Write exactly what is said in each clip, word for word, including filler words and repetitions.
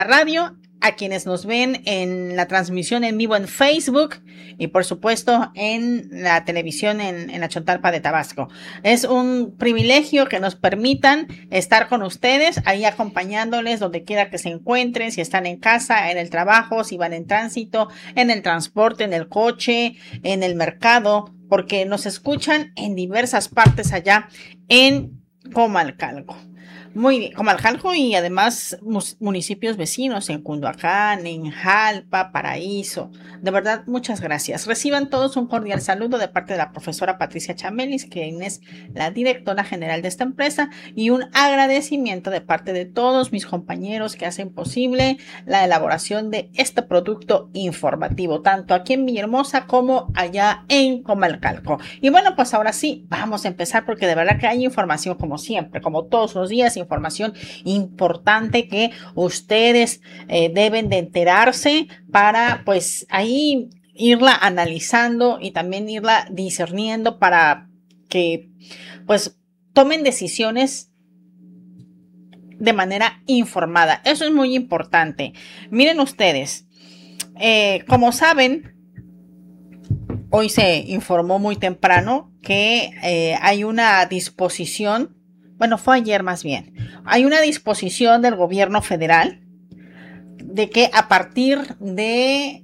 radio, a quienes nos ven en la transmisión en vivo en Facebook y por supuesto en la televisión en, en la Chontalpa de Tabasco. Es un privilegio que nos permitan estar con ustedes ahí acompañándoles donde quiera que se encuentren, si están en casa, en el trabajo, si van en tránsito, en el transporte, en el coche, en el mercado, porque nos escuchan en diversas partes allá en Comalcalco. Muy bien, Comalcalco y además municipios vecinos en Cunduacán, en Jalpa, Paraíso. De verdad, muchas gracias. Reciban todos un cordial saludo de parte de la profesora Patricia Chamelis, quien es la directora general de esta empresa, y un agradecimiento de parte de todos mis compañeros que hacen posible la elaboración de este producto informativo, tanto aquí en Villahermosa como allá en Comalcalco. Y bueno, pues ahora sí, vamos a empezar porque de verdad que hay información como siempre, como todos los días, información importante que ustedes eh, deben de enterarse para pues ahí irla analizando y también irla discerniendo para que pues tomen decisiones de manera informada. Eso es muy importante. Miren ustedes, eh, como saben, hoy se informó muy temprano que eh, hay una disposición. Bueno, fue ayer más bien. Hay una disposición del gobierno federal de que a partir de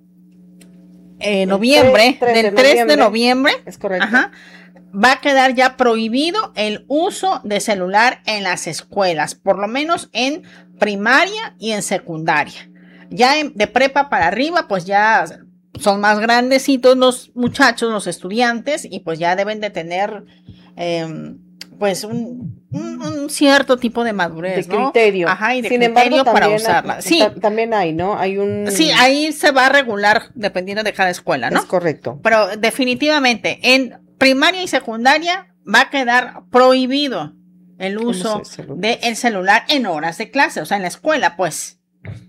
eh, noviembre, tres, tres del tres de noviembre, de noviembre es correcto. Ajá, va a quedar ya prohibido el uso de celular en las escuelas, por lo menos en primaria y en secundaria. Ya en, de prepa para arriba, pues ya son más grandecitos los muchachos, los estudiantes, y pues ya deben de tener eh, pues un, un, un cierto tipo de madurez, de criterio. ¿no? Ajá, y de Sin criterio embargo, para usarla. Hay, sí. También hay, ¿no? Hay un... Sí, ahí se va a regular dependiendo de cada escuela, ¿no? Es correcto. Pero definitivamente en primaria y secundaria va a quedar prohibido el uso del de celular en horas de clase, o sea, en la escuela, pues.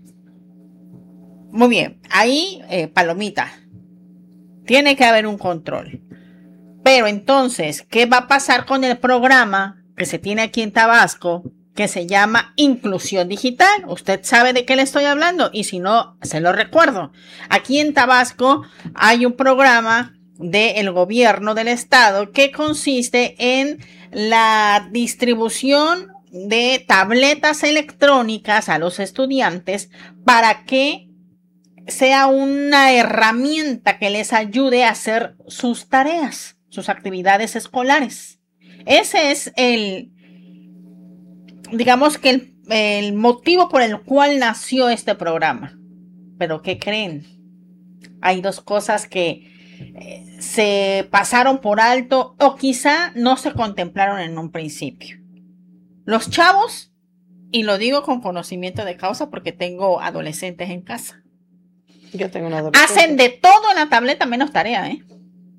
Muy bien, ahí, eh, palomita. Tiene que haber un control. Pero entonces, ¿qué va a pasar con el programa que se tiene aquí en Tabasco, que se llama Inclusión Digital? Usted sabe de qué le estoy hablando y si no, se lo recuerdo. Aquí en Tabasco hay un programa del gobierno del estado que consiste en la distribución de tabletas electrónicas a los estudiantes para que sea una herramienta que les ayude a hacer sus tareas, sus actividades escolares. Ese es el, digamos que el, el motivo por el cual nació este programa. Pero ¿qué creen? Hay dos cosas que eh, se pasaron por alto o quizá no se contemplaron en un principio. Los chavos, y lo digo con conocimiento de causa porque tengo adolescentes en casa. Yo tengo una adolescente. Hacen de todo en la tableta menos tarea, ¿eh?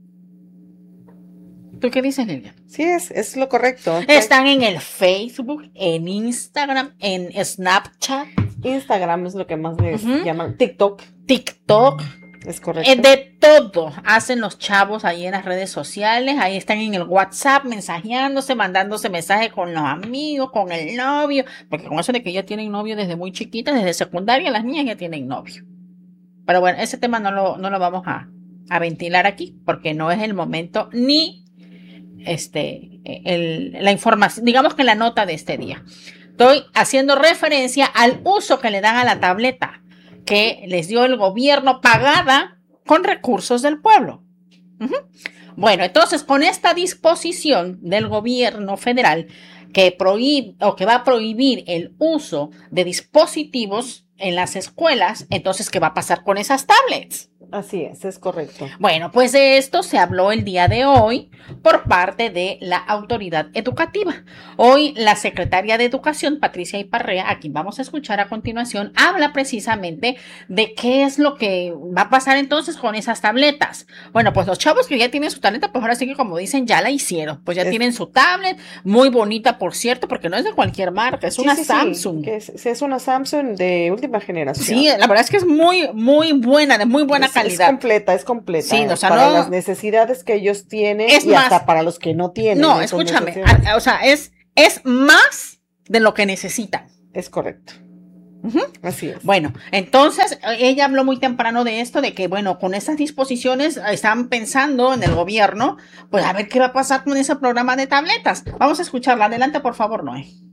¿Tú qué dices, Lilian? Sí, es, es lo correcto. Están en el Facebook, en Instagram, en Snapchat. Instagram es lo que más les uh-huh. llaman. TikTok. TikTok. Es correcto. Eh, de todo hacen los chavos ahí en las redes sociales. Ahí están en el WhatsApp mensajeándose, mandándose mensajes con los amigos, con el novio. Porque con eso de que ya tienen novio desde muy chiquitas, desde secundaria, las niñas ya tienen novio. Pero bueno, ese tema no lo, no lo vamos a, a ventilar aquí porque no es el momento ni este el, la información, digamos que la nota de este día. Estoy haciendo referencia al uso que le dan a la tableta que les dio el gobierno pagada con recursos del pueblo. Uh-huh. Bueno, entonces con esta disposición del gobierno federal que prohíbe o que va a prohibir el uso de dispositivos en las escuelas, entonces, ¿qué va a pasar con esas tablets? Así es, es correcto. Bueno, pues de esto se habló el día de hoy por parte de la autoridad educativa. Hoy la secretaria de Educación, Patricia Iparrea, a quien vamos a escuchar a continuación, habla precisamente de qué es lo que va a pasar entonces con esas tabletas. Bueno, pues los chavos que ya tienen su tableta, pues ahora sí que como dicen, ya la hicieron. Pues ya es, tienen su tablet, muy bonita por cierto, porque no es de cualquier marca, es sí, una sí, Samsung. Sí, que es, es una Samsung de última generación. Sí, la verdad es que es muy, muy buena, de muy buena es, calidad. Es completa, es completa. Sí, o sea, para no, las necesidades que ellos tienen es y más, hasta para los que no tienen. No, escúchame, a, o sea, es, es más de lo que necesitan. Es correcto. Ujú. Así es. Bueno, entonces ella habló muy temprano de esto, de que bueno, con esas disposiciones están pensando en el gobierno, pues a ver qué va a pasar con ese programa de tabletas. Vamos a escucharla. Adelante, por favor, Noé.